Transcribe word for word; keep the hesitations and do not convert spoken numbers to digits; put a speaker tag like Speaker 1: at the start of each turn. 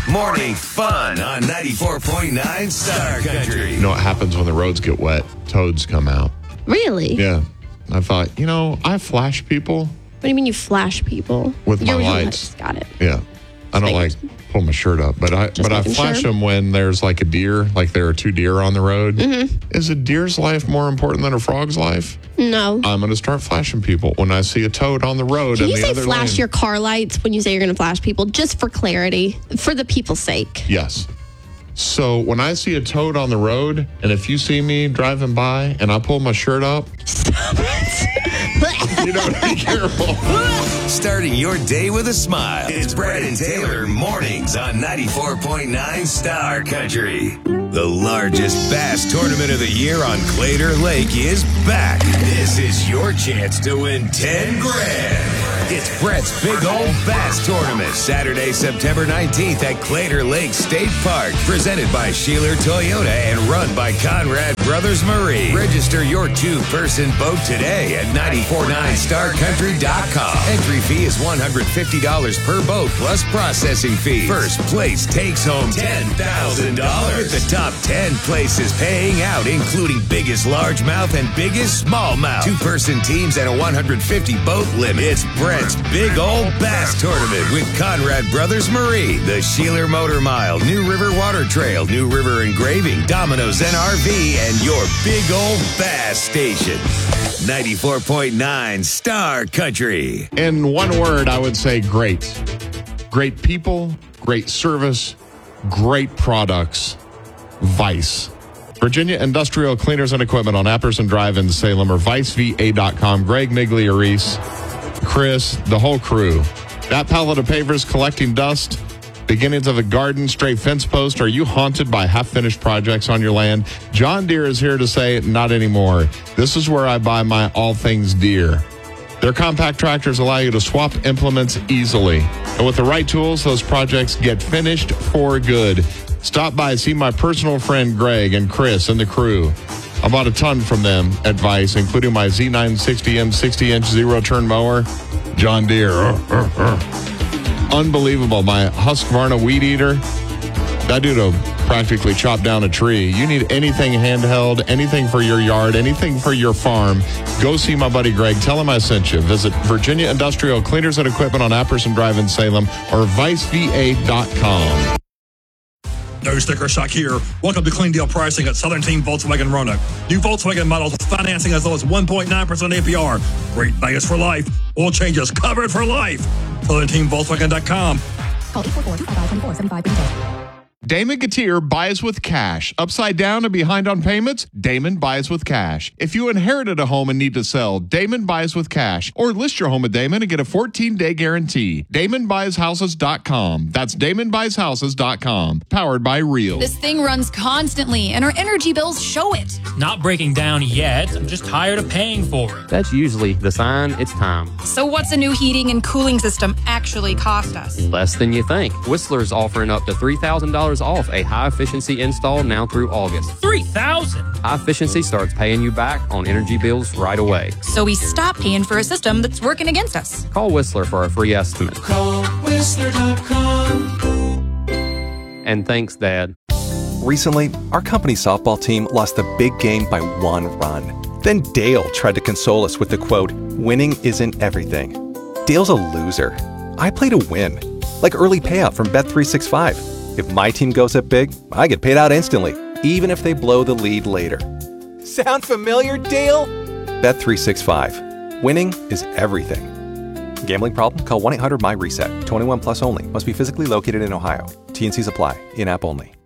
Speaker 1: Morning fun on ninety-four point nine Star Country.
Speaker 2: You know what happens when the roads get wet? Toads come out.
Speaker 3: Really?
Speaker 2: Yeah. I thought, you know, I flash people.
Speaker 3: What do you mean you flash people?
Speaker 2: With my
Speaker 3: Your
Speaker 2: lights.
Speaker 3: Got it.
Speaker 2: Yeah. I don't like pull my shirt up, but I
Speaker 3: Just
Speaker 2: but I flash
Speaker 3: sure.
Speaker 2: them when there's like a deer, like there are two deer on the road.
Speaker 3: Mm-hmm.
Speaker 2: Is a deer's life more important than a frog's life?
Speaker 3: No.
Speaker 2: I'm going to start flashing people when I see a toad on the road.
Speaker 3: Can
Speaker 2: in
Speaker 3: you
Speaker 2: the
Speaker 3: say
Speaker 2: other
Speaker 3: flash
Speaker 2: lane.
Speaker 3: your car lights when you say you're going to flash people, just for clarity, for the people's sake?
Speaker 2: Yes. So when I see a toad on the road, and if you see me driving by and I pull my shirt up, you know, be careful.
Speaker 1: Starting your day with a smile. It's Brad and Taylor mornings on ninety-four point nine Star Country. The largest bass tournament of the year on Clater Lake is back. This is your chance to win ten grand. It's Brett's Big Old Bass Tournament, Saturday, September nineteenth at Clater Lake State Park. Presented by Sheeler Toyota and run by Conrad Brothers Marine. Register your two-person boat today at nine four nine star country dot com. Entry fee is one hundred fifty dollars per boat plus processing fee. First place takes home ten thousand dollars. With the top ten places paying out, including biggest largemouth and biggest smallmouth. Two-person teams and a one hundred fifty boat limit. It's Brett's Big Old Bass Tournament with Conrad Brothers Marine, the Sheeler Motor Mile, New River Water Trail, New River Engraving, Domino's N R V, and your Big Old Bass Station. ninety-four point nine Star Country.
Speaker 2: In one word, I would say great. Great people, great service, great products. Vice. Virginia Industrial Cleaners and Equipment on Apperson Drive in Salem, or vice v a dot com. Greg Migliarese, Chris, the whole crew. That pallet of pavers collecting dust, beginnings of a garden, stray fence post. Are you haunted by half-finished projects on your land? John Deere is here to say, not anymore. This is where I buy my all things Deere. Their compact tractors allow you to swap implements easily. And with the right tools, those projects get finished for good. Stop by and see my personal friend Greg and Chris and the crew. I bought a ton from them at Vice, including my Z nine sixty M sixty inch zero-turn mower. John Deere. Uh, uh, uh. Unbelievable. My Husqvarna weed eater. That dude will practically chop down a tree. You need anything handheld, anything for your yard, anything for your farm, go see my buddy Greg. Tell him I sent you. Visit Virginia Industrial Cleaners and Equipment on Apperson Drive in Salem or vice v a dot com.
Speaker 4: No sticker shock here. Welcome to Clean Deal Pricing at Southern Team Volkswagen Roanoke. New Volkswagen models with financing as low as one point nine percent A P R. Great values for life. Oil changes covered for life. Southern Team Volkswagen dot com.
Speaker 5: Call eight four four, two five five, seven four seven five for details.
Speaker 2: Damon Gautier buys with cash. Upside down and behind on payments? Damon buys with cash. If you inherited a home and need to sell, Damon buys with cash. Or list your home at Damon and get a fourteen-day guarantee. Damon Buys Houses dot com. That's Damon Buys Houses dot com. Powered by Real.
Speaker 6: This thing runs constantly, and our energy bills show it.
Speaker 7: Not breaking down yet. I'm just tired of paying for it.
Speaker 8: That's usually the sign it's time.
Speaker 6: So what's a new heating and cooling system actually cost us?
Speaker 8: Less than you think. Whistler's offering up to three thousand dollars off a high-efficiency install now through August.
Speaker 7: three thousand dollars?
Speaker 8: High Efficiency starts paying you back on energy bills right away.
Speaker 6: So we stop paying for a system that's working against us.
Speaker 8: Call Whistler for a free estimate.
Speaker 9: Call Whistler dot com.
Speaker 8: And thanks, Dad.
Speaker 10: Recently, our company softball team lost the big game by one run. Then Dale tried to console us with the quote, "Winning isn't everything." Dale's a loser. I play to win. Like early payout from Bet three sixty-five. If my team goes up big, I get paid out instantly, even if they blow the lead later. Sound familiar, Dale? Bet three sixty-five. Winning is everything. Gambling problem? Call one eight hundred M Y RESET. twenty-one plus only. Must be physically located in Ohio. T N Cs apply. In-app only.